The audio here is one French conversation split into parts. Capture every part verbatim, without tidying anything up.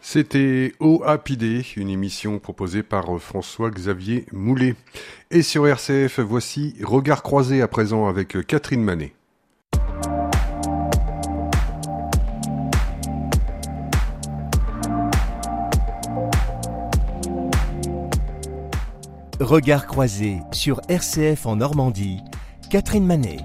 C'était O A P I D, une émission proposée par François-Xavier Moulet. Et sur R C F, voici Regard croisé à présent avec Catherine Manet. Regard croisé sur R C F en Normandie, Catherine Manet.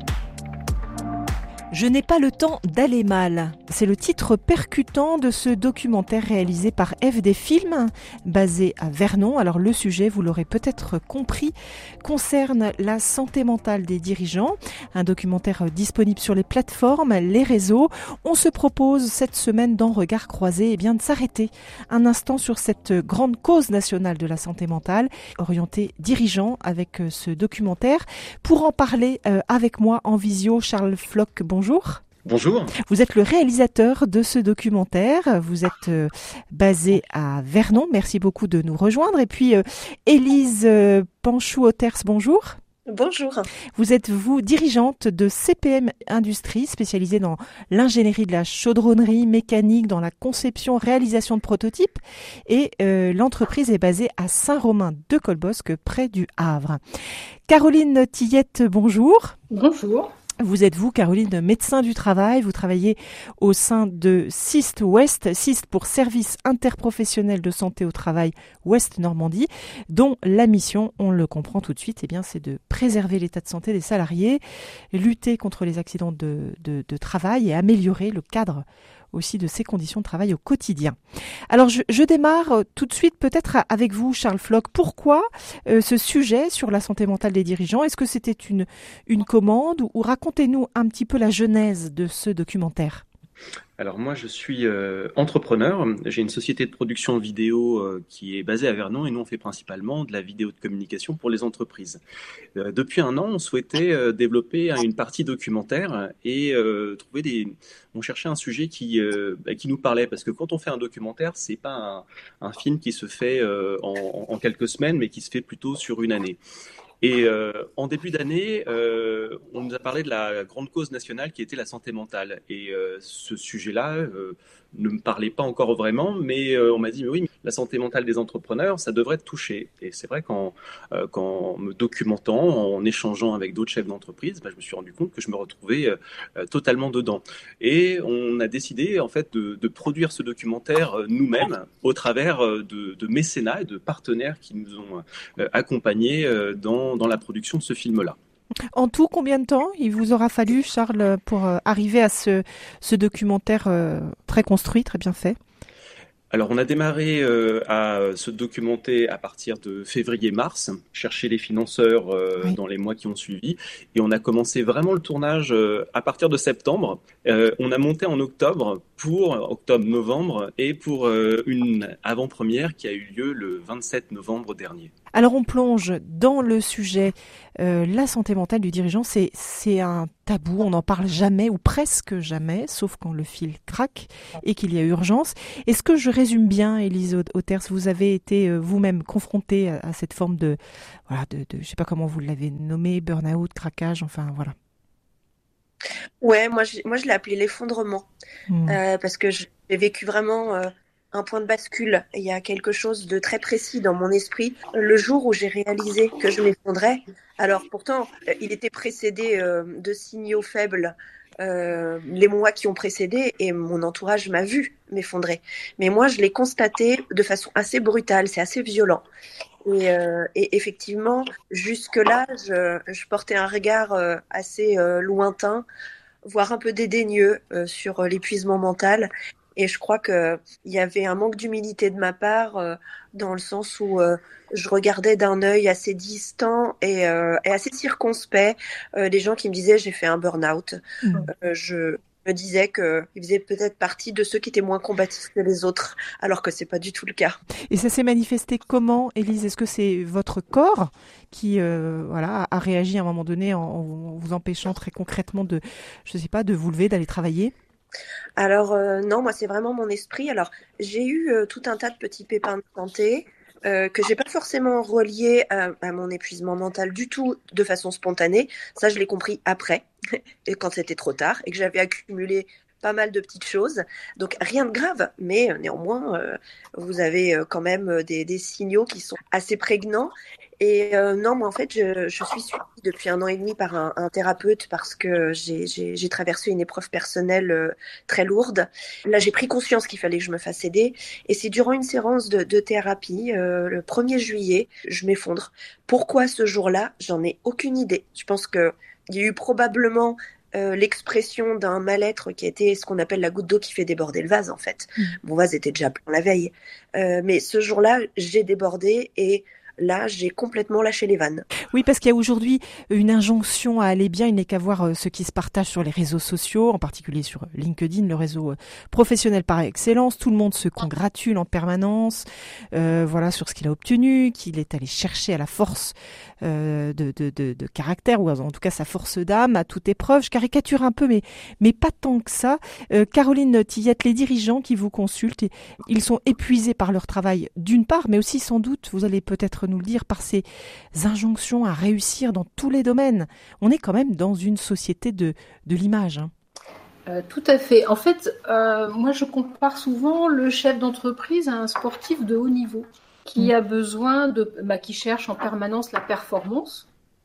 Je n'ai pas le temps d'aller mal. C'est le titre percutant de ce documentaire réalisé par F D Films, basé à Vernon. Alors le sujet, vous l'aurez peut-être compris, concerne la santé mentale des dirigeants. Un documentaire disponible sur les plateformes, les réseaux. On se propose cette semaine dans Regard croisé, eh bien, de s'arrêter un instant sur cette grande cause nationale de la santé mentale, orientée dirigeants avec ce documentaire. Pour en parler euh, avec moi en visio, Charles Floch, bonjour. Bonjour. Bonjour. Vous êtes le réalisateur de ce documentaire. Vous êtes euh, basé à Vernon. Merci beaucoup de nous rejoindre. Et puis, euh, Élise euh, Panchou-Auters, bonjour. Bonjour. Vous êtes, vous, dirigeante de C P M Industries, spécialisée dans l'ingénierie de la chaudronnerie mécanique, dans la conception, réalisation de prototypes. Et euh, l'entreprise est basée à Saint-Romain-de-Colbosc, près du Havre. Caroline Tillette, bonjour. Bonjour. Vous êtes, vous, Caroline, médecin du travail. Vous travaillez au sein de S I S T Ouest, S I S T pour Service interprofessionnel de santé au travail Ouest Normandie, dont la mission, on le comprend tout de suite, eh bien, c'est de préserver l'état de santé des salariés, lutter contre les accidents de, de, de travail et améliorer le cadre aussi de ces conditions de travail au quotidien. Alors, je, je démarre tout de suite peut-être avec vous, Charles Floch. Pourquoi euh, ce sujet sur la santé mentale des dirigeants? Est-ce que c'était une, une commande ou, ou racontez-nous un petit peu la genèse de ce documentaire? Alors moi je suis euh, entrepreneur, j'ai une société de production vidéo euh, qui est basée à Vernon et nous on fait principalement de la vidéo de communication pour les entreprises. Euh, depuis un an on souhaitait euh, développer une partie documentaire et euh, trouver des... On cherchait un sujet qui, euh, bah, qui nous parlait parce que quand on fait un documentaire c'est pas un, un film qui se fait euh, en, en quelques semaines mais qui se fait plutôt sur une année. Et euh, en début d'année, euh, on nous a parlé de la grande cause nationale qui était la santé mentale. Et euh, ce sujet-là euh, ne me parlait pas encore vraiment, mais euh, on m'a dit, mais oui, la santé mentale des entrepreneurs, ça devrait te toucher. Et c'est vrai qu'en euh, qu'en me documentant, en échangeant avec d'autres chefs d'entreprise, bah, je me suis rendu compte que je me retrouvais euh, totalement dedans. Et on a décidé en fait de, de produire ce documentaire euh, nous-mêmes au travers euh, de, de mécénats et de partenaires qui nous ont euh, accompagnés euh, dans dans la production de ce film-là. En tout, combien de temps il vous aura fallu, Charles, pour euh, arriver à ce, ce documentaire euh, très construit, très bien fait? Alors, on a démarré euh, à se documenter à partir de février-mars, chercher les financeurs euh, oui. dans les mois qui ont suivi, et on a commencé vraiment le tournage euh, à partir de septembre. Euh, on a monté en octobre pour octobre-novembre et pour euh, une avant-première qui a eu lieu le vingt-sept novembre dernier. Alors on plonge dans le sujet, euh, la santé mentale du dirigeant, c'est, c'est un tabou, on n'en parle jamais ou presque jamais, sauf quand le fil craque et qu'il y a urgence. Est-ce que je résume bien, Élise Auters, vous avez été euh, vous-même confrontée à, à cette forme de, voilà, de, de, je ne sais pas comment vous l'avez nommé, burn-out, craquage, enfin voilà. Ouais, moi je, moi je l'ai appelé l'effondrement, mmh. euh, parce que j'ai vécu vraiment... Euh, un point de bascule. Il y a quelque chose de très précis dans mon esprit. Le jour où j'ai réalisé que je m'effondrais, alors pourtant, il était précédé euh, de signaux faibles euh, les mois qui ont précédé et mon entourage m'a vu m'effondrer. Mais moi, je l'ai constaté de façon assez brutale, c'est assez violent. Et, euh, et effectivement, jusque-là, je, je portais un regard euh, assez euh, lointain, voire un peu dédaigneux euh, sur l'épuisement mental. Et je crois qu'il y avait un manque d'humilité de ma part euh, dans le sens où euh, je regardais d'un œil assez distant et, euh, et assez circonspect euh, des gens qui me disaient j'ai fait un burn-out. Mmh. Euh, je me disais qu'ils faisaient peut-être partie de ceux qui étaient moins combatifs que les autres, alors que c'est pas du tout le cas. Et ça s'est manifesté comment, Élise? Est-ce que c'est votre corps qui euh, voilà, a réagi à un moment donné en, en vous empêchant très concrètement de, je sais pas, de vous lever, d'aller travailler? Alors euh, non, moi c'est vraiment mon esprit. Alors j'ai eu euh, tout un tas de petits pépins de santé euh, que j'ai pas forcément reliés à, à mon épuisement mental du tout de façon spontanée. Ça je l'ai compris après, et quand c'était trop tard et que j'avais accumulé pas mal de petites choses. Donc rien de grave, mais néanmoins, euh, vous avez quand même des, des signaux qui sont assez prégnants. Et euh, non, moi en fait, je, je suis suivie depuis un an et demi par un, un thérapeute parce que j'ai, j'ai, j'ai traversé une épreuve personnelle euh, très lourde. Là, j'ai pris conscience qu'il fallait que je me fasse aider. Et c'est durant une séance de, de thérapie, euh, le premier juillet, je m'effondre. Pourquoi ce jour-là? J'en ai aucune idée. Je pense que il y a eu probablement euh, l'expression d'un mal-être qui a été ce qu'on appelle la goutte d'eau qui fait déborder le vase, en fait. Mmh. Mon vase était déjà plein la veille. Euh, mais ce jour-là, j'ai débordé et là, j'ai complètement lâché les vannes. Oui, parce qu'il y a aujourd'hui une injonction à aller bien. Il n'est qu'à voir ce qui se partage sur les réseaux sociaux, en particulier sur LinkedIn, le réseau professionnel par excellence. Tout le monde se congratule en permanence, euh, voilà, sur ce qu'il a obtenu, qu'il est allé chercher à la force euh, de, de, de, de caractère, ou en tout cas sa force d'âme, à toute épreuve. Je caricature un peu, mais, mais pas tant que ça. Euh, Caroline Tillette, les dirigeants qui vous consultent, ils sont épuisés par leur travail d'une part, mais aussi sans doute, vous allez peut-être nous le dire, par ces injonctions à réussir dans tous les domaines. On est quand même dans une société de, de l'image. Hein. Euh, tout à fait. En fait, euh, moi je compare souvent le chef d'entreprise à un sportif de haut niveau qui mmh. a besoin de, bah, qui cherche en permanence la performance.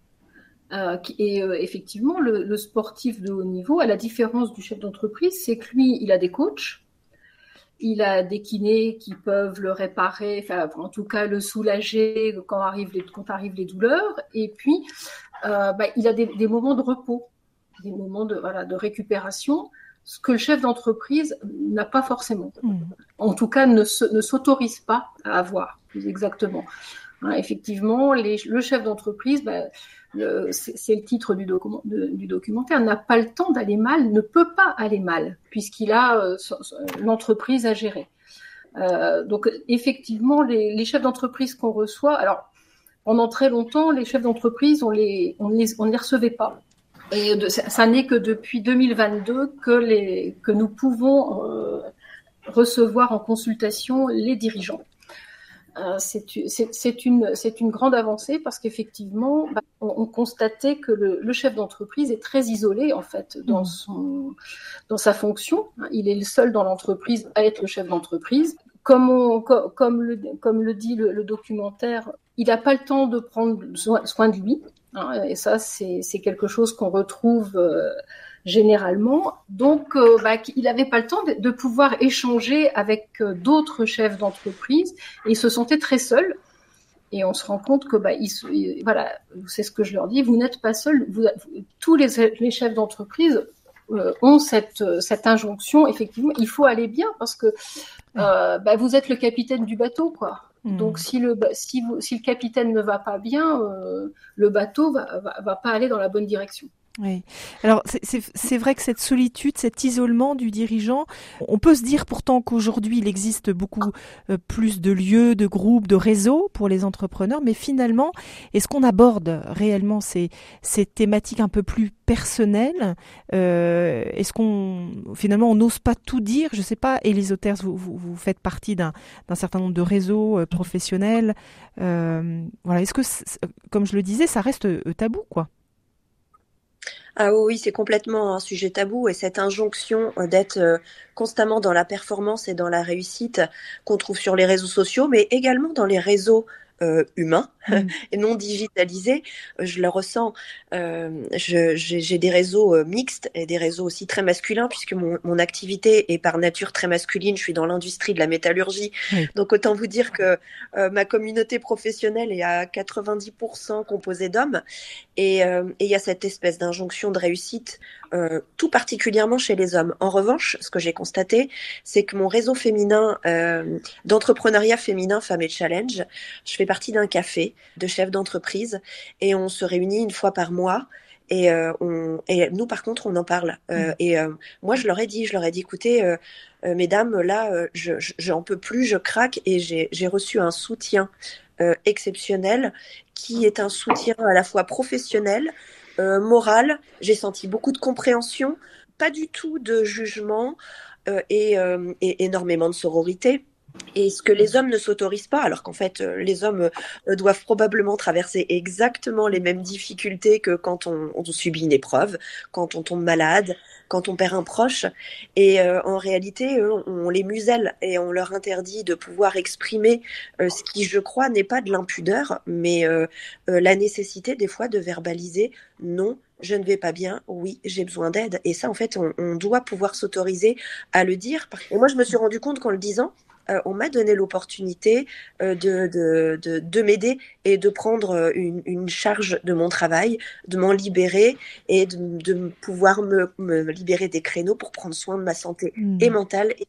Euh, et euh, effectivement, le, le sportif de haut niveau, à la différence du chef d'entreprise, c'est que lui, il a des coachs. Il a des kinés qui peuvent le réparer, enfin, en tout cas le soulager quand arrivent les, quand arrivent les douleurs. Et puis, euh, bah, il a des, des moments de repos, des moments de, voilà, de récupération, ce que le chef d'entreprise n'a pas forcément. Mmh. En tout cas, ne, se, ne s'autorise pas à avoir, plus exactement. Hein, effectivement, les, le chef d'entreprise, bah, le, c'est, c'est le titre du, document, de, du documentaire, n'a pas le temps d'aller mal, ne peut pas aller mal, puisqu'il a euh, l'entreprise à gérer. Euh, donc, effectivement, les, les chefs d'entreprise qu'on reçoit, alors, pendant très longtemps, les chefs d'entreprise, on les, on les, on ne les recevait pas. Et de, ça, ça n'est que depuis deux mille vingt-deux que, les, que nous pouvons euh, recevoir en consultation les dirigeants. Euh, c'est, c'est, c'est, une, c'est une grande avancée parce qu'effectivement, bah, on, on constatait que le, le chef d'entreprise est très isolé en fait dans, son, dans sa fonction. Il est le seul dans l'entreprise à être le chef d'entreprise. Comme, on, comme, comme, le, comme le dit le, le documentaire, il n'a pas le temps de prendre soin, soin de lui. Hein, et ça, c'est, c'est quelque chose qu'on retrouve euh, généralement. Donc, euh, bah, il n'avait pas le temps de, de pouvoir échanger avec euh, d'autres chefs d'entreprise et il se sentait très seul. Et on se rend compte que, bah, il, il, voilà, c'est ce que je leur dis, vous n'êtes pas seul. Vous, tous les, les chefs d'entreprise euh, ont cette, cette injonction. Effectivement, il faut aller bien parce que euh, bah, vous êtes le capitaine du bateau, quoi. Donc, si le, si, vous, si le capitaine ne va pas bien, euh, le bateau va, va, va pas aller dans la bonne direction. Oui. Alors c'est, c'est, c'est vrai que cette solitude, cet isolement du dirigeant, on peut se dire pourtant qu'aujourd'hui il existe beaucoup euh, plus de lieux, de groupes, de réseaux pour les entrepreneurs, mais finalement, est-ce qu'on aborde réellement ces, ces thématiques un peu plus personnelles? euh, Est-ce qu'on finalement on n'ose pas tout dire? Je sais pas, Élise Auters, vous, vous, vous faites partie d'un, d'un certain nombre de réseaux euh, professionnels. Euh, voilà, est-ce que, comme je le disais, ça reste euh, tabou, quoi? Ah oui, c'est complètement un sujet tabou et cette injonction d'être constamment dans la performance et dans la réussite qu'on trouve sur les réseaux sociaux, mais également dans les réseaux euh, humains mmh. et non digitalisés, je le ressens. Euh, je, j'ai, j'ai des réseaux mixtes et des réseaux aussi très masculins puisque mon, mon activité est par nature très masculine. Je suis dans l'industrie de la métallurgie, oui. Donc autant vous dire que euh, ma communauté professionnelle est à quatre-vingt-dix pour cent composée d'hommes et il euh, y a cette espèce d'injonction de réussite, euh, tout particulièrement chez les hommes. En revanche, ce que j'ai constaté, c'est que mon réseau féminin euh, d'entrepreneuriat féminin Femmes et Challenge, je fais partie d'un café de chefs d'entreprise et on se réunit une fois par mois et, euh, on, et nous par contre on en parle euh, mmh. et euh, moi je leur ai dit je leur ai dit écoutez euh, euh, mesdames là euh, je, je j'en peux plus, je craque et j'ai, j'ai reçu un soutien euh, exceptionnel qui est un soutien à la fois professionnel, euh, moral. J'ai senti beaucoup de compréhension, pas du tout de jugement euh, et, euh, et énormément de sororité. Et ce que les hommes ne s'autorisent pas, alors qu'en fait, les hommes doivent probablement traverser exactement les mêmes difficultés que quand on, on subit une épreuve, quand on tombe malade, quand on perd un proche. Et euh, en réalité, eux, on les muselle et on leur interdit de pouvoir exprimer euh, ce qui, je crois, n'est pas de l'impudeur, mais euh, euh, la nécessité des fois de verbaliser « non ». Je ne vais pas bien, oui, j'ai besoin d'aide. Et ça, en fait, on, on doit pouvoir s'autoriser à le dire. Et moi, je me suis rendu compte qu'en le disant, euh, on m'a donné l'opportunité euh, de, de, de, de m'aider et de prendre une, une charge de mon travail, de m'en libérer et de, de pouvoir me, me libérer des créneaux pour prendre soin de ma santé mmh. et mentale et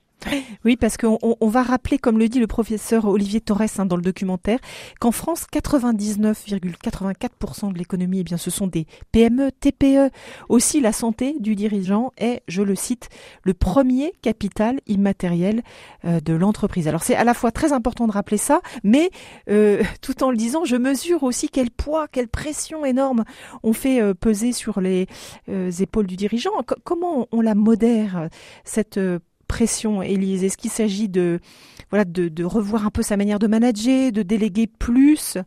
Oui, parce qu'on on va rappeler, comme le dit le professeur Olivier Torres hein, dans le documentaire, qu'en France, quatre-vingt-dix-neuf virgule quatre-vingt-quatre pour cent de l'économie, eh bien, ce sont des P M E, T P E. Aussi, la santé du dirigeant est, je le cite, le premier capital immatériel euh, de l'entreprise. Alors, c'est à la fois très important de rappeler ça, mais euh, tout en le disant, je mesure aussi quel poids, quelle pression énorme on fait euh, peser sur les euh, épaules du dirigeant. C- comment on la modère, cette euh, pression, Élise? Est-ce qu'il s'agit de, voilà, de, de revoir un peu sa manière de manager, de déléguer plus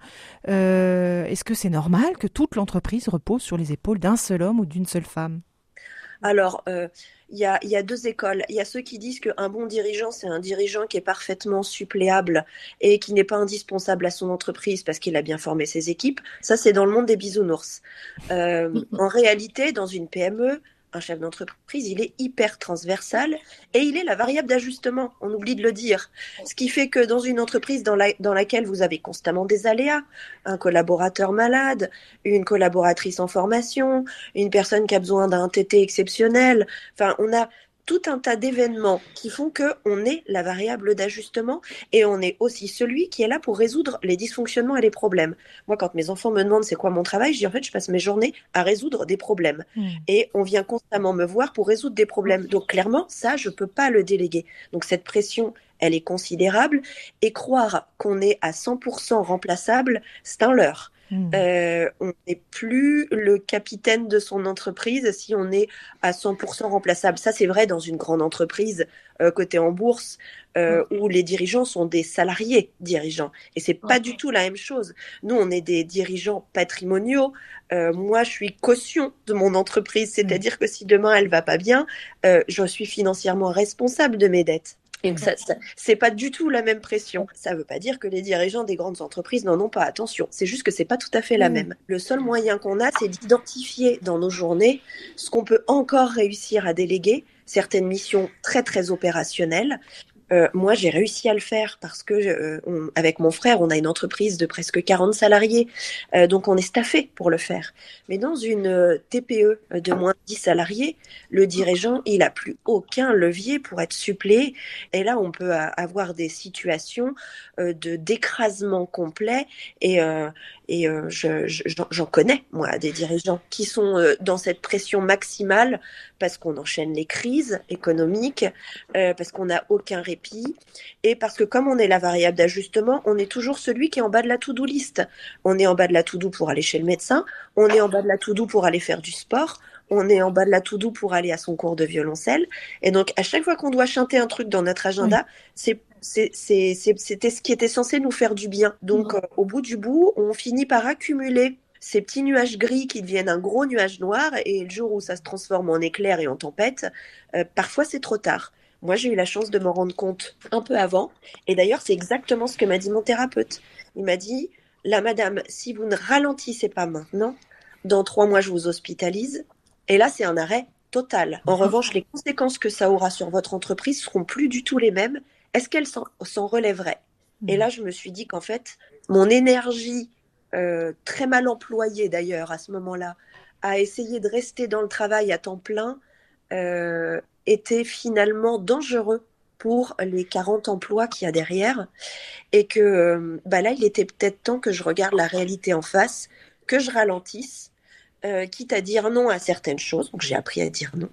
euh, Est-ce que c'est normal que toute l'entreprise repose sur les épaules d'un seul homme ou d'une seule femme? Alors, il euh, y, a, y a deux écoles. Il y a ceux qui disent qu'un bon dirigeant, c'est un dirigeant qui est parfaitement suppléable et qui n'est pas indispensable à son entreprise parce qu'il a bien formé ses équipes. Ça, c'est dans le monde des bisounours. Euh, en réalité, dans une P M E, un chef d'entreprise, il est hyper transversal et il est la variable d'ajustement, on oublie de le dire. Ce qui fait que dans une entreprise dans, la, dans laquelle vous avez constamment des aléas, un collaborateur malade, une collaboratrice en formation, une personne qui a besoin d'un T T exceptionnel, enfin on a tout un tas d'événements qui font qu'on est la variable d'ajustement et on est aussi celui qui est là pour résoudre les dysfonctionnements et les problèmes. Moi, quand mes enfants me demandent c'est quoi mon travail, je dis en fait, je passe mes journées à résoudre des problèmes. Mmh. Et on vient constamment me voir pour résoudre des problèmes. Donc clairement, ça, je ne peux pas le déléguer. Donc cette pression, elle est considérable. Et croire qu'on est à cent pour cent remplaçable, c'est un leurre. Mmh. Euh, on n'est plus le capitaine de son entreprise si on est à cent pour cent remplaçable. Ça, c'est vrai dans une grande entreprise euh, cotée en bourse euh, mmh. où les dirigeants sont des salariés dirigeants. Et c'est pas mmh. du tout la même chose. Nous, on est des dirigeants patrimoniaux. Euh, moi, je suis caution de mon entreprise. C'est-à-dire mmh. que si demain, elle va pas bien, euh, je suis financièrement responsable de mes dettes. Et ça, ça, c'est pas du tout la même pression. Ça veut pas dire que les dirigeants des grandes entreprises n'en ont pas. Attention, c'est juste que c'est pas tout à fait la mmh. même. Le seul moyen qu'on a, c'est d'identifier dans nos journées ce qu'on peut encore réussir à déléguer, certaines missions très très opérationnelles. Euh, moi, j'ai réussi à le faire parce que, euh, on, avec mon frère, on a une entreprise de presque quarante salariés, euh, donc on est staffé pour le faire. Mais dans une euh, T P E de moins de dix salariés, le dirigeant, il a plus aucun levier pour être suppléé. Et là, on peut a, avoir des situations euh, de d'écrasement complet. Et, euh, et euh, je, je, j'en connais, moi, des dirigeants qui sont euh, dans cette pression maximale parce qu'on enchaîne les crises économiques, euh, parce qu'on n'a aucun répit. Et parce que comme on est la variable d'ajustement, on est toujours celui qui est en bas de la to-do list. On est en bas de la to-do pour aller chez le médecin, on est en bas de la to-do pour aller faire du sport, on est en bas de la to-do pour aller à son cours de violoncelle. Et donc, à chaque fois qu'on doit chanter un truc dans notre agenda, oui. c'est, c'est, c'est, c'est, c'était ce qui était censé nous faire du bien. Donc, mmh. euh, au bout du bout, on finit par accumuler ces petits nuages gris qui deviennent un gros nuage noir. Et le jour où ça se transforme en éclair et en tempête, euh, parfois c'est trop tard. Moi, j'ai eu la chance de m'en rendre compte un peu avant. Et d'ailleurs, c'est exactement ce que m'a dit mon thérapeute. Il m'a dit, là, madame, si vous ne ralentissez pas maintenant, dans trois mois, je vous hospitalise. Et là, c'est un arrêt total. En revanche, les conséquences que ça aura sur votre entreprise seront plus du tout les mêmes. Est-ce qu'elle s'en, s'en relèverait ? Et là, je me suis dit qu'en fait, mon énergie, euh, très mal employée d'ailleurs à ce moment-là, à essayer de rester dans le travail à temps plein, euh, était finalement dangereux pour les quarante emplois qu'il y a derrière et que euh, bah là, il était peut-être temps que je regarde la réalité en face, que je ralentisse, euh, quitte à dire non à certaines choses. Donc, j'ai appris à dire non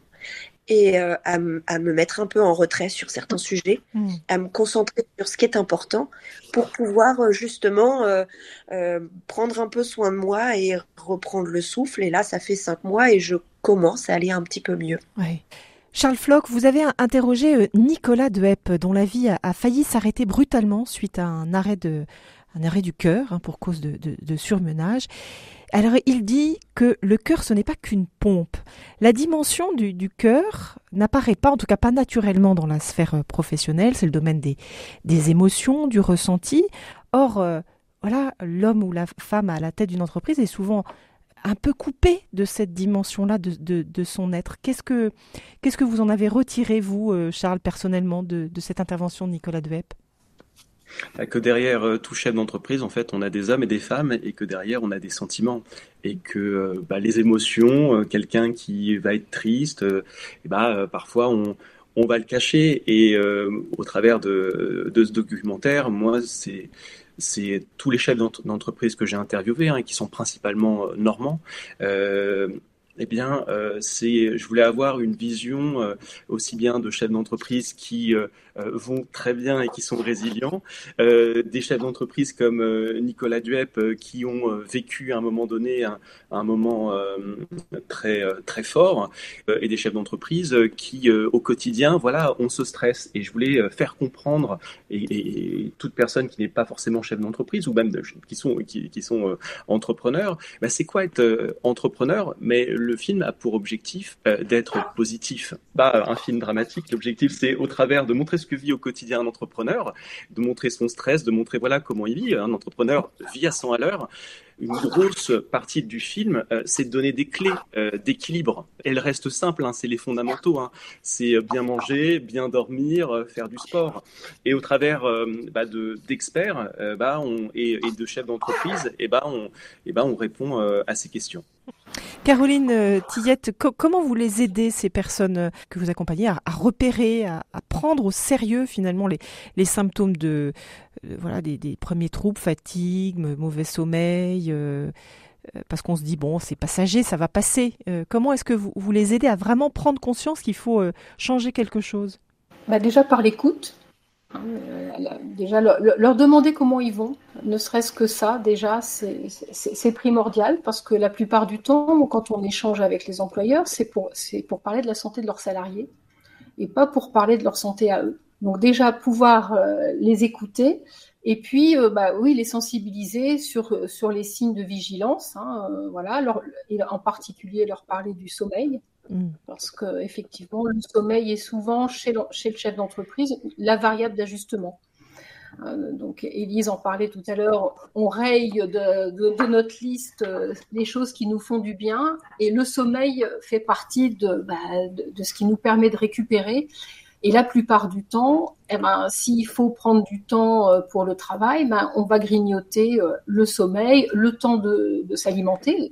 et euh, à, m- à me mettre un peu en retrait sur certains sujets, mmh. à me concentrer sur ce qui est important pour pouvoir euh, justement euh, euh, prendre un peu soin de moi et reprendre le souffle. Et là, ça fait cinq mois et je commence à aller un petit peu mieux. Ouais. Charles Floch, vous avez interrogé Nicolas Dehep, dont la vie a, a failli s'arrêter brutalement suite à un arrêt, de, un arrêt du cœur hein, pour cause de, de, de surmenage. Alors, il dit que le cœur, ce n'est pas qu'une pompe. La dimension du, du cœur n'apparaît pas, en tout cas pas naturellement dans la sphère professionnelle. C'est le domaine des, des émotions, du ressenti. Or, euh, voilà, l'homme ou la femme à la tête d'une entreprise est souvent un peu coupé de cette dimension-là de, de, de son être. Qu'est-ce que, qu'est-ce que vous en avez retiré, vous, Charles, personnellement, de, de cette intervention de Nicolas Dehep ? Que derrière euh, tout chef d'entreprise, en fait, on a des hommes et des femmes, et que derrière, on a des sentiments. Et que euh, bah, les émotions, euh, quelqu'un qui va être triste, euh, et bah, euh, parfois, on, on va le cacher. Et euh, au travers de, de ce documentaire, moi, c'est... c'est tous les chefs d'entreprise que j'ai interviewés, hein, qui sont principalement euh, normands. Euh, eh bien, euh, c'est, je voulais avoir une vision euh, aussi bien de chefs d'entreprise qui euh, euh, vont très bien et qui sont résilients, euh, des chefs d'entreprise comme euh, Nicolas Dehep euh, qui ont euh, vécu à un moment donné un, un moment euh, très euh, très fort, euh, et des chefs d'entreprise euh, qui euh, au quotidien, voilà, on se stresse. Et je voulais euh, faire comprendre et, et, et toute personne qui n'est pas forcément chef d'entreprise ou même de, qui sont qui, qui sont euh, entrepreneurs, ben c'est quoi être euh, entrepreneur? Mais le film a pour objectif euh, d'être positif, pas un film dramatique. L'objectif, c'est au travers de montrer ce que vit au quotidien un entrepreneur, de montrer son stress, de montrer voilà comment il vit. Un entrepreneur vit à cent à l'heure. Une grosse partie du film, euh, c'est de donner des clés euh, d'équilibre. Elles restent simples, hein, c'est les fondamentaux. Hein. C'est bien manger, bien dormir, euh, faire du sport. Et au travers euh, bah, de, d'experts euh, bah, on, et, et de chefs d'entreprise, et bah, on, et bah, on répond euh, à ces questions. Caroline euh, Tillette, co- comment vous les aidez, ces personnes euh, que vous accompagnez, à, à repérer, à, à prendre au sérieux finalement les, les symptômes de, euh, voilà, des, des premiers troubles, fatigue, mauvais sommeil, euh, euh, parce qu'on se dit, bon, c'est passager, ça va passer. Euh, comment est-ce que vous, vous les aidez à vraiment prendre conscience qu'il faut euh, changer quelque chose ? Bah déjà par l'écoute. Euh, déjà leur, leur demander comment ils vont, ne serait-ce que ça déjà c'est, c'est, c'est primordial, parce que la plupart du temps quand on échange avec les employeurs, c'est pour, c'est pour parler de la santé de leurs salariés et pas pour parler de leur santé à eux. Donc déjà pouvoir euh, les écouter et puis euh, bah oui, les sensibiliser sur sur les signes de vigilance, hein, euh, voilà, leur, et en particulier leur parler du sommeil. Parce que effectivement, le sommeil est souvent chez le, chez le chef d'entreprise la variable d'ajustement. Euh, donc, Élise en parlait tout à l'heure. On raye de, de, de notre liste euh, les choses qui nous font du bien, et le sommeil fait partie de, bah, de, de ce qui nous permet de récupérer. Et la plupart du temps, eh ben, s'il faut prendre du temps pour le travail, ben, on va grignoter le sommeil, le temps de, de s'alimenter.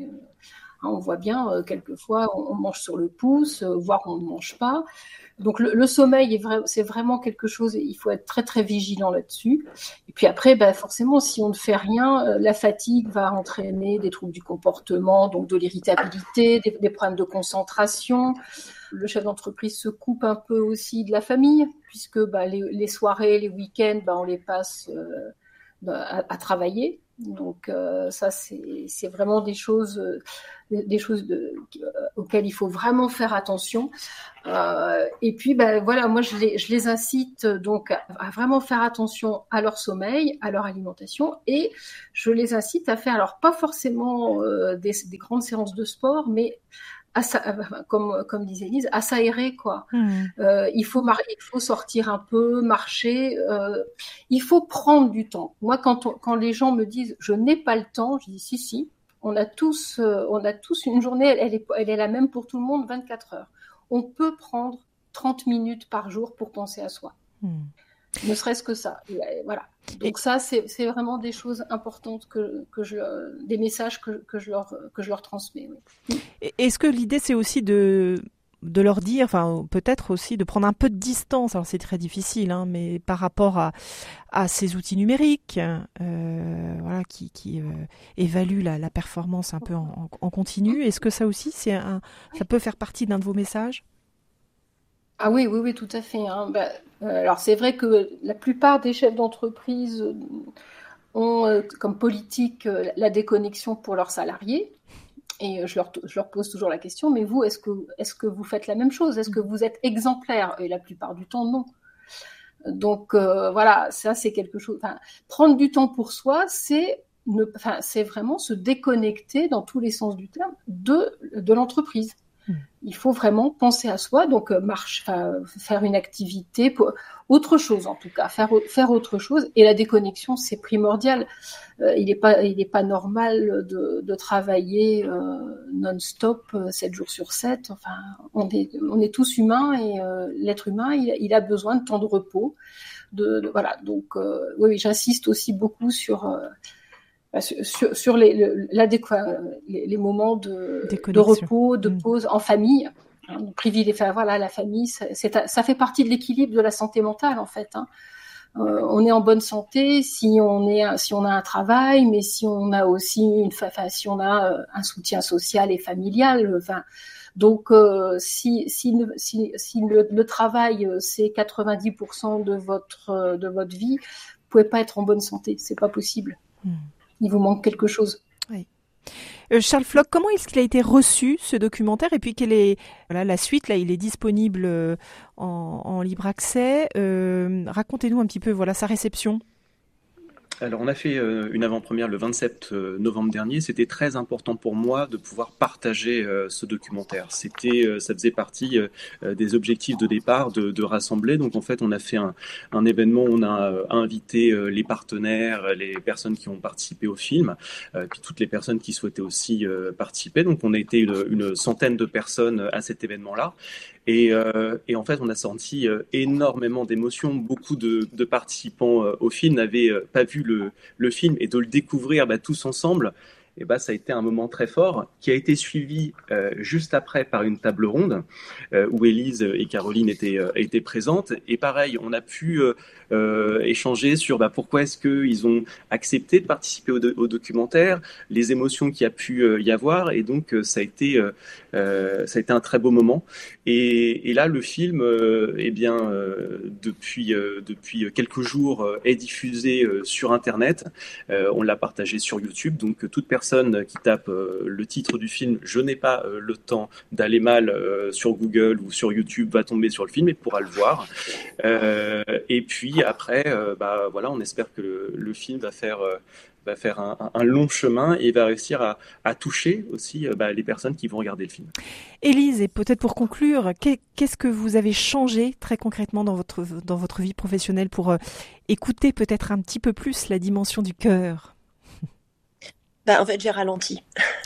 On voit bien, euh, quelquefois, on mange sur le pouce, euh, voire on ne mange pas. Donc, le, le sommeil, est vrai, c'est vraiment quelque chose, il faut être très, très vigilant là-dessus. Et puis après, bah, forcément, si on ne fait rien, euh, la fatigue va entraîner des troubles du comportement, donc de l'irritabilité, des, des problèmes de concentration. Le chef d'entreprise se coupe un peu aussi de la famille, puisque bah, les, les soirées, les week-ends, bah, on les passe euh, à, à travailler. Donc euh, ça c'est, c'est vraiment des choses, euh, des choses de, euh, auxquelles il faut vraiment faire attention. Euh, et puis ben voilà, moi je les, je les incite donc à, à vraiment faire attention à leur sommeil, à leur alimentation, et je les incite à faire, alors pas forcément euh, des, des grandes séances de sport, mais à sa, comme comme disait Lise, à s'aérer quoi. Mmh. Euh, il faut mar- il faut sortir un peu, marcher. Euh, il faut prendre du temps. Moi, quand on, quand les gens me disent je n'ai pas le temps, je dis si si. On a tous euh, on a tous une journée, elle, elle est elle est la même pour tout le monde, vingt-quatre heures. On peut prendre trente minutes par jour pour penser à soi. Mmh. Ne serait-ce que ça. Et voilà. Donc et... ça, c'est, c'est vraiment des choses importantes que, que je, des messages que, que je leur, que je leur transmets. Oui. Est-ce que l'idée, c'est aussi de, de leur dire, enfin, peut-être aussi de prendre un peu de distance, alors c'est très difficile, hein, mais par rapport à, à ces outils numériques, euh, voilà, qui, qui euh, évaluent la, la performance un peu en, en continu. Est-ce que ça aussi, c'est un, ça peut faire partie d'un de vos messages ? Ah oui, oui, oui, tout à fait. Hein. Bah, euh, alors c'est vrai que la plupart des chefs d'entreprise ont euh, comme politique euh, la déconnexion pour leurs salariés. Et je leur, je leur pose toujours la question, mais vous, est-ce que, est-ce que vous faites la même chose? Est-ce que vous êtes exemplaire? Et la plupart du temps, non. Donc euh, voilà, ça c'est quelque chose. Enfin, prendre du temps pour soi, c'est, ne, enfin, c'est vraiment se déconnecter dans tous les sens du terme de, de l'entreprise. Il faut vraiment penser à soi, donc marche, enfin, faire une activité, pour, autre chose en tout cas, faire faire autre chose. Et la déconnexion, c'est primordial. Euh, il n'est pas il est pas normal de, de travailler euh, non-stop sept jours sur sept. Enfin, on est on est tous humains et euh, l'être humain, il, il a besoin de temps de repos. De, de voilà. Donc euh, oui, j'insiste aussi beaucoup sur euh, Sur, sur les, le, les, les moments de, de repos, de pause en famille, hein, privilégier, enfin, voilà, la famille, c'est, c'est, ça fait partie de l'équilibre de la santé mentale en fait. Hein. Euh, on est en bonne santé si on est, si on a un travail, mais si on a aussi une, enfin, si on a un soutien social et familial. Enfin, donc euh, si, si, si, si le, le travail c'est quatre-vingt-dix pour cent de votre de votre vie, vous pouvez pas être en bonne santé, c'est pas possible. Mmh. Il vous manque quelque chose. Oui. Euh, Charles Floch, comment est-ce qu'il a été reçu, ce documentaire? Et puis, quelle est voilà, la suite? Là, il est disponible euh, en, en libre accès. Euh, racontez-nous un petit peu voilà, sa réception. Alors, on a fait euh, une avant-première le vingt-sept novembre dernier. C'était très important pour moi de pouvoir partager euh, ce documentaire. C'était, euh, ça faisait partie euh, des objectifs de départ de, de rassembler. Donc, en fait, on a fait un, un événement. On a euh, invité euh, les partenaires, les personnes qui ont participé au film, euh, puis toutes les personnes qui souhaitaient aussi euh, participer. Donc, on a été une, une centaine de personnes à cet événement-là. Et, euh, et en fait, on a senti euh, énormément d'émotions. Beaucoup de, de participants euh, au film n'avaient euh, pas vu le, le film, et de le découvrir bah, tous ensemble, et bah, ça a été un moment très fort qui a été suivi euh, juste après par une table ronde euh, où Élise et Caroline étaient, euh, étaient présentes. Et pareil, on a pu euh, euh, échanger sur bah, pourquoi est-ce qu'ils ont accepté de participer au, do- au documentaire, les émotions qu'il y a pu euh, y avoir. Et donc, euh, ça a été, euh, euh, ça a été un très beau moment. Et, et là, le film, euh, eh bien, euh, depuis, euh, depuis quelques jours, euh, est diffusé euh, sur Internet. Euh, on l'a partagé sur YouTube. Donc, toute personne qui tape euh, le titre du film « Je n'ai pas euh, le temps d'aller mal euh, » sur Google ou sur YouTube va tomber sur le film et pourra le voir. Euh, et puis après, euh, bah, voilà, on espère que le, le film va faire... Euh, va faire un, un long chemin et va réussir à, à toucher aussi euh, bah, les personnes qui vont regarder le film. Élise, et peut-être pour conclure, qu'est-ce que vous avez changé très concrètement dans votre, dans votre vie professionnelle pour euh, écouter peut-être un petit peu plus la dimension du cœur? Bah, en fait, j'ai ralenti.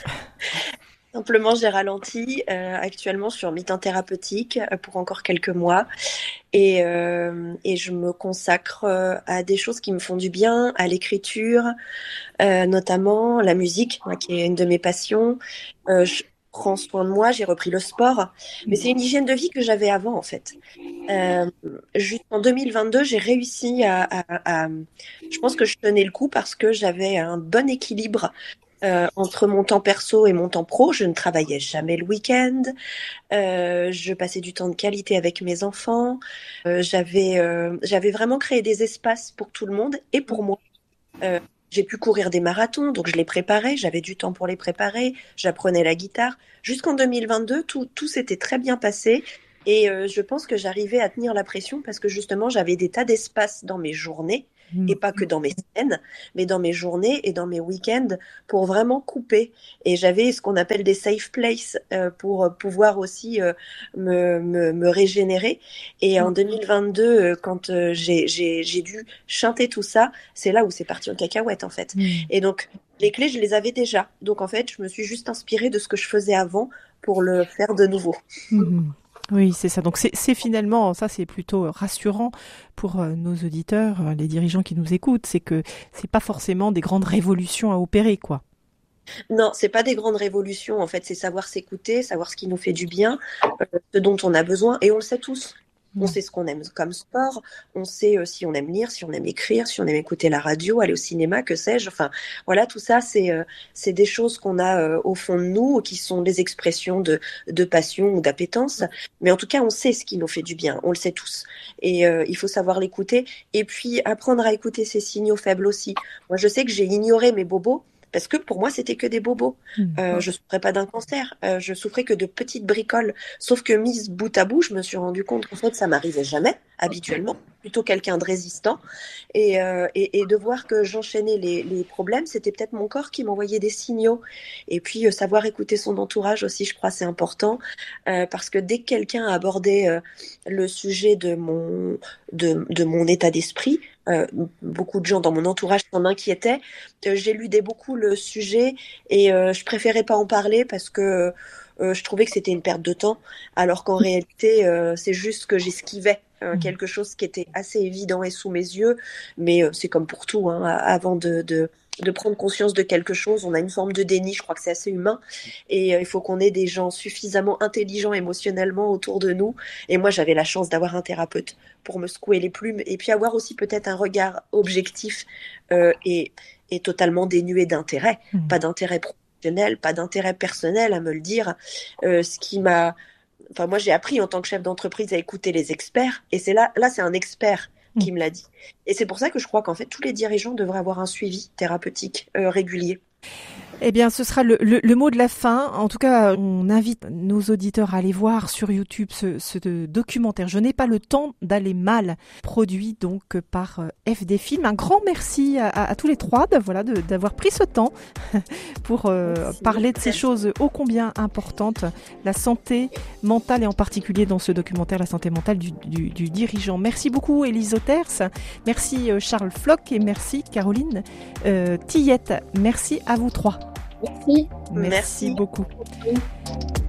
Simplement, j'ai ralenti euh, actuellement sur mi-temps thérapeutique euh, pour encore quelques mois. Et, euh, et je me consacre euh, à des choses qui me font du bien, à l'écriture, euh, notamment la musique, hein, qui est une de mes passions. Euh, je prends soin de moi, j'ai repris le sport. Mais c'est une hygiène de vie que j'avais avant, en fait. Euh, jusqu'en deux mille vingt-deux, j'ai réussi à, à, à... Je pense que je tenais le coup parce que j'avais un bon équilibre Euh, entre mon temps perso et mon temps pro. Je ne travaillais jamais le week-end. Euh, je passais du temps de qualité avec mes enfants. Euh, j'avais, euh, j'avais vraiment créé des espaces pour tout le monde et pour moi. Euh, j'ai pu courir des marathons, donc je les préparais. J'avais du temps pour les préparer. J'apprenais la guitare. Jusqu'en deux mille vingt-deux, tout, tout s'était très bien passé. Et euh, je pense que j'arrivais à tenir la pression parce que justement, j'avais des tas d'espaces dans mes journées. Et pas que dans mes semaines, mais dans mes journées et dans mes week-ends pour vraiment couper. Et j'avais ce qu'on appelle des safe places euh, pour pouvoir aussi euh, me, me, me régénérer. Et en deux mille vingt-deux, euh, quand euh, j'ai, j'ai, j'ai dû chanter tout ça, c'est là où c'est parti en cacahuète en fait. Mmh. Et donc, les clés, je les avais déjà. Donc en fait, je me suis juste inspirée de ce que je faisais avant pour le faire de nouveau. Mmh. Oui, c'est ça. Donc c'est, c'est finalement, ça c'est plutôt rassurant pour euh, nos auditeurs, euh, les dirigeants qui nous écoutent, c'est que c'est pas forcément des grandes révolutions à opérer, quoi. Non, c'est pas des grandes révolutions. En fait, c'est savoir s'écouter, savoir ce qui nous fait du bien, euh, ce dont on a besoin, et on le sait tous. On sait ce qu'on aime comme sport, on sait euh, si on aime lire, si on aime écrire, si on aime écouter la radio, aller au cinéma, que sais-je. Enfin, voilà, tout ça, c'est euh, c'est des choses qu'on a euh, au fond de nous, qui sont des expressions de, de passion ou d'appétence. Mais en tout cas, on sait ce qui nous fait du bien, on le sait tous. Et euh, il faut savoir l'écouter. Et puis, apprendre à écouter ses signaux faibles aussi. Moi, je sais que j'ai ignoré mes bobos, parce que pour moi, c'était que des bobos. Mmh. Euh, je souffrais pas d'un cancer, euh, je souffrais que de petites bricoles. Sauf que mise bout à bout, je me suis rendu compte qu'en fait, ça m'arrivait jamais, habituellement, plutôt quelqu'un de résistant. Et, euh, et, et de voir que j'enchaînais les, les problèmes, c'était peut-être mon corps qui m'envoyait des signaux. Et puis, euh, savoir écouter son entourage aussi, je crois, c'est important. Euh, parce que dès que quelqu'un a abordé euh, le sujet de mon, de, de mon état d'esprit, Euh, beaucoup de gens dans mon entourage s'en inquiétaient. Euh, j'éludais beaucoup le sujet et euh, je préférais pas en parler parce que euh, je trouvais que c'était une perte de temps, alors qu'en réalité, euh, c'est juste que j'esquivais euh, quelque chose qui était assez évident et sous mes yeux. Mais euh, c'est comme pour tout, hein, avant de, de de prendre conscience de quelque chose, on a une forme de déni, je crois que c'est assez humain, et euh, il faut qu'on ait des gens suffisamment intelligents émotionnellement autour de nous, et moi j'avais la chance d'avoir un thérapeute pour me secouer les plumes, et puis avoir aussi peut-être un regard objectif euh, et, et totalement dénué d'intérêt, mmh. pas d'intérêt professionnel, pas d'intérêt personnel à me le dire, euh, ce qui m'a... Enfin moi j'ai appris en tant que chef d'entreprise à écouter les experts, et c'est là, là c'est un expert qui me l'a dit. Et c'est pour ça que je crois qu'en fait, tous les dirigeants devraient avoir un suivi thérapeutique euh, régulier. Eh bien, ce sera le, le, le mot de la fin. En tout cas, on invite nos auditeurs à aller voir sur YouTube ce, ce documentaire. Je n'ai pas le temps d'aller mal, produit donc par F D Film. Un grand merci à, à, à tous les trois de, voilà, de, d'avoir pris ce temps pour euh, parler de ces choses ô combien importantes. La santé mentale et en particulier dans ce documentaire, la santé mentale du, du, du dirigeant. Merci beaucoup Élise Auters, merci Charles Floch et merci Caroline euh, Tillette. Merci à vous trois. Merci. Merci, Merci beaucoup. Merci.